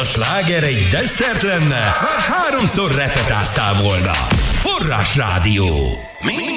sláger egy desszert lenne, már háromszor repetáztál volna. Forrásrádió.